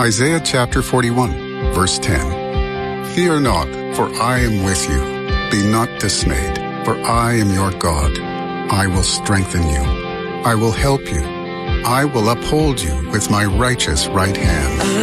Isaiah chapter 41, verse 10. Fear not, for I am with you. Be not dismayed, for I am your God. I will strengthen you. I will help you. I will uphold you with my righteous right hand.